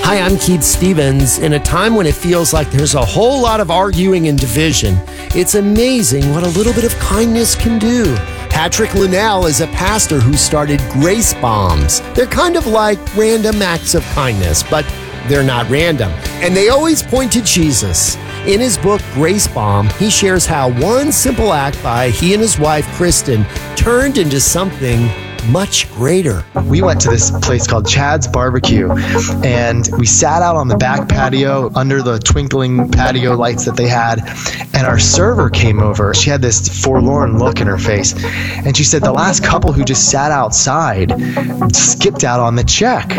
Hi, I'm Keith Stevens. In a time when it feels like there's a whole lot of arguing and division, it's amazing what a little bit of kindness can do. Patrick Linnell is a pastor who started Grace Bombs. They're kind of like random acts of kindness, but they're not random. And they always point to Jesus. In his book, Grace Bomb, he shares how one simple act by he and his wife, Kristen, turned into something much greater. We went to this place called Chad's Barbecue, and we sat out on the back patio under the twinkling patio lights that they had, and our server came over. She had this forlorn look in her face, and she said the last couple who just sat outside skipped out on the check.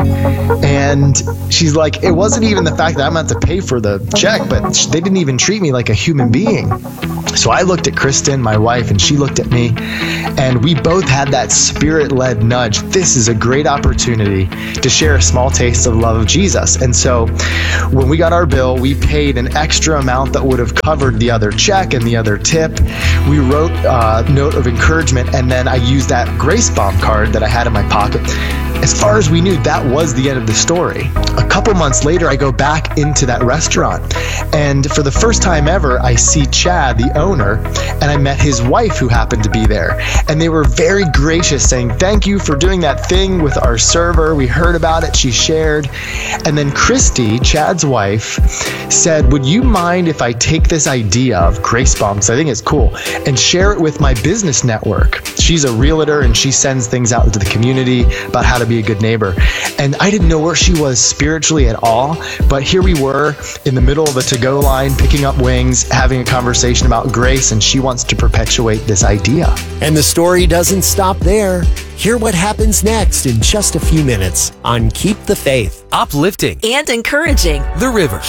And she's like, it wasn't even the fact that I'm going to have to pay for the check, but they didn't even treat me like a human being. So I looked at Kristen, my wife, and she looked at me, and we both had that spirit-led nudge. This is a great opportunity to share a small taste of the love of Jesus. And so when we got our bill, we paid an extra amount that would have covered the other check and the other tip. We wrote a note of encouragement, and then I used that Grace Bomb card that I had in my pocket. As far as we knew, that was the end of the story. A couple months later, I go back into that restaurant, and for the first time ever, I see Chad, the owner, and I met his wife who happened to be there. And they were very gracious, saying, thank you for doing that thing with our server. We heard about it. She shared. And then Christy, Chad's wife, said, would you mind if I take this idea of Grace Bombs, I think it's cool, and share it with my business network? She's a realtor, and she sends things out into the community about how to be a good neighbor. And I didn't know where she was spiritually at all, but here we were in the middle of a to-go line, picking up wings, having a conversation about grace, and she wants to perpetuate this idea. And the story doesn't stop there. Hear what happens next in just a few minutes on Keep the Faith. Uplifting and encouraging The River.